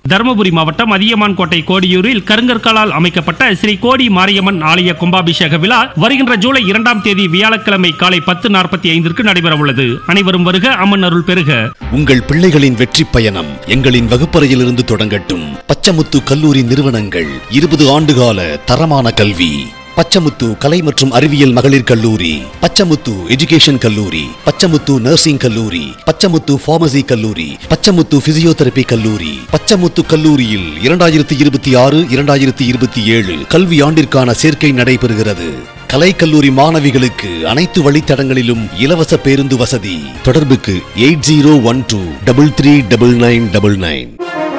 தருமபுரி மாவட்டம் அதியமான் கோட்டை கோடியூரில் கருங்கற்களால் அமைக்கப்பட்ட ஸ்ரீ கோடி மாரியம்மன் ஆலய கும்பாபிஷேக விழா வருகின்ற ஜூலை 2ஆம் தேதி வியாழக்கிழமை காலை 10:45 நடைபெற உள்ளது. அனைவரும் வருக, அம்மன் அருள் பெறுக. உங்கள் பிள்ளைகளின் வெற்றி பயணம் எங்களின் வகுப்பறையிலிருந்து தொடங்கட்டும். பச்சமுத்து கல்லூரி நிறுவனங்கள் 20 ஆண்டுகால தரமான கல்வி. பச்சமுத்து கலை மற்றும் அறிவியல் மகளிர் கல்லூரி, பச்சமுத்து எஜுகேஷன் கல்லூரி, பச்சமுத்து நர்சிங் கல்லூரி, பச்சமுத்து பார்மசி கல்லூரி, பச்சமுத்து பிசியோதெரபி கல்லூரி. பச்சமுத்து கல்லூரியில் 2026-2027 கல்வி ஆண்டிற்கான சேர்க்கை நடைபெறுகிறது. கலை கல்லூரி மாணவிகளுக்கு அனைத்து வழித்தடங்களிலும் இலவச பேருந்து வசதி. தொடர்புக்கு 8012339999.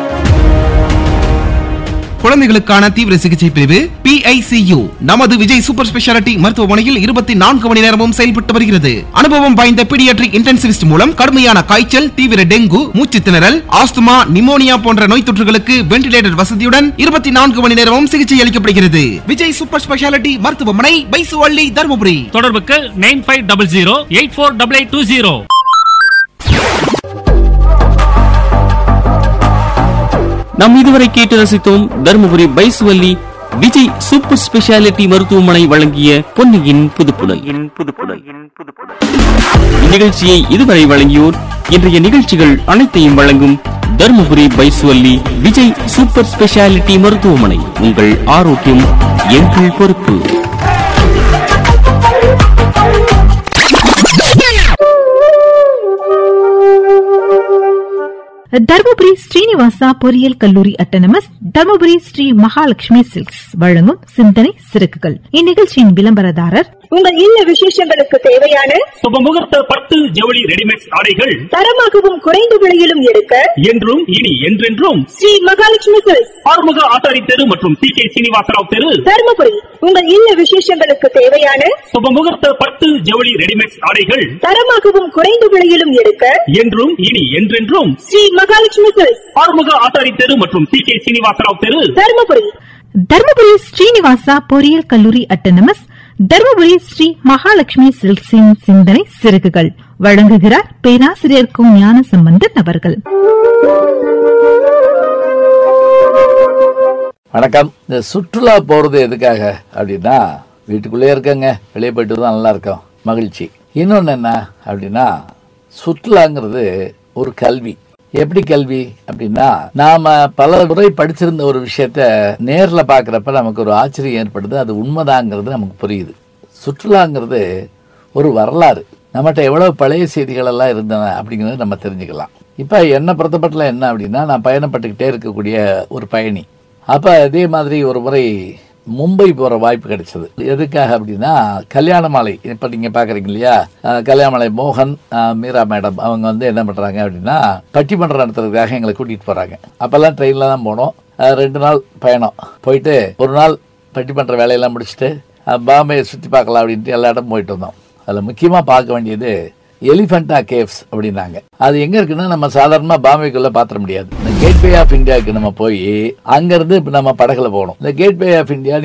குழந்தைகளுக்கான தீவிர சிகிச்சை பிரிவு PICU நமது விஜய் சூப்பர் ஸ்பெஷாலிட்டி மருத்துவமனையில் 24 மணி நேரமும் செயல்பட்டு வருகிறது. அனுபவம் வாய்ந்த பீடியாட்ரிக் இன்டென்சிவிஸ்ட் மூலம் கடுமையான காய்ச்சல், தீவிர டெங்கு, மூச்சு திணறல், ஆஸ்துமா, நிமோனியா போன்ற நோய் தொற்றுகளுக்கு வென்டிலேட்டர் வசதியுடன் 24 மணி நேரமும் சிகிச்சை அளிக்கப்படுகிறது. விஜய் சூப்பர் ஸ்பெஷாலிட்டி மருத்துவமனை, பைசுவள்ளி, தருமபுரி. தொடர்புக்கு 9500848820. நாம் இதுவரை கேட்டு ரசித்தோம் தருமபுரி பைசுவள்ளி விஜய் சூப்பர் ஸ்பெஷாலிட்டி மருத்துவமனை வழங்கிய பொன்னியின் புதுப்புடல். இந்நிகழ்ச்சியை இதுவரை வழங்கியோர் இன்றைய நிகழ்ச்சிகள் அனைத்தையும் வழங்கும் தருமபுரி பைசுவள்ளி விஜய் சூப்பர் ஸ்பெஷாலிட்டி மருத்துவமனை. உங்கள் ஆரோக்கியம் எங்கள் பொறுப்பு. தர்மபுரி ஸ்ரீனிவாசா பொறியியல் கல்லூரி அட்டானமஸ், தர்மபுரி ஸ்ரீ மகாலட்சுமி சில்க்ஸ் வழங்கும் சிந்தனை சிறகுகள். இந்நிகழ்ச்சியின் விளம்பரதாரர் உங்கள் இல்ல விசேஷங்களுக்கு தேவையான சுபமுகூர்த்த பட்டு ஜவுளி ரெடிமேட் ஆடைகள் தரமாகவும் குறைந்த விலையிலும் எடுக்க என்றும் இனி என்றென்றும் ஸ்ரீ மகாலட்சுமி சில்க்ஸ், ஆறுமுக ஆசாரி தெரு மற்றும் CK சீனிவாசராவ் தெரு, தர்மபுரி. உங்கள் இல்ல விசேஷங்களுக்கு தேவையான சுபமுகூர்த்த பட்டு ஜவுளி ரெடிமேட் ஆடைகள் தரமாகவும் குறைந்த விலையிலும் எடுக்க என்றும் இனி என்றென்றும் ஸ்ரீ மகாலட்சுமி சில்க்ஸ், ஆறுமுக ஆசாரி தெரு மற்றும் CK சீனிவாசராவ் தெரு, தர்மபுரி. தர்மபுரி ஸ்ரீனிவாசா பொறியியல் கல்லூரி அட்டானமஸ், தர்மபுரி ஸ்ரீ மகாலட்சுமி சில்க்ஸின் சிந்தனை சிறகுகள் வழங்குகிறார் பேராசிரியர் ஞான சம்பந்தன் அவர்கள். வணக்கம். இந்த சுற்றுலா போறது எதுக்காக அப்படின்னா, வீட்டுக்குள்ளே இருக்கங்க, வெளியே போயிட்டு தான் நல்லா இருக்கும், மகிழ்ச்சி. இன்னொன்னு என்ன அப்படின்னா, சுற்றுலாங்கிறது ஒரு கல்வி. எப்படி கல்வி அப்படின்னா, நாம பல முறை படிச்சிருந்த ஒரு விஷயத்த நேர்ல பாக்குறப்ப நமக்கு ஒரு ஆச்சரியம் ஏற்படுது. அது உண்மைதாங்கிறது நமக்கு புரியுது. சுற்றுலாங்கிறது ஒரு வரலாறு. நம்மகிட்ட எவ்வளவு பழைய செய்திகள் எல்லாம் இருந்தன அப்படிங்கறத நம்ம தெரிஞ்சுக்கலாம். இப்ப என்ன பொறுத்தப்பட்டல என்ன அப்படின்னா, நான் பயணப்பட்டுக்கிட்டே இருக்கக்கூடிய ஒரு பயணி. அப்ப அதே மாதிரி ஒரு முறை மும்பை போற வாய்ப்பு கிடைச்சது. எதுக்காக அப்படின்னா, கல்யாண மாலை. இப்ப நீங்க பாக்குறீங்க இல்லையா, கல்யாண மாலை மோகன், மீரா மேடம் அவங்க என்ன பண்றாங்க அப்படின்னா, பட்டிமன்றம் நடத்துறதுக்காக எங்களை கூட்டிட்டு போறாங்க. அப்பெல்லாம் ட்ரெயின்ல தான் போனோம். 2 நாள் பயணம். போயிட்டு ஒரு நாள் பட்டிமன்ற வேலையெல்லாம் முடிச்சுட்டு பாம்பே சுத்தி பார்க்கலாம் அப்படின்ட்டு எல்லா இடமும் போயிட்டு வந்தோம். அதுல முக்கியமா பார்க்க வேண்டியது எலிஃபண்டா கேவ்ஸ் அப்படின்னாங்க. அது எங்க இருக்குன்னா, நம்ம சாதாரணமா பாம்பேக்குள்ள பாத்திர முடியாது. இந்த கேட்வே ஆஃப் இந்தியாவுக்கு நம்ம போய் அங்கிருந்து நம்ம படகுல போகணும். இந்த கேட்வே ஆஃப் இந்தியா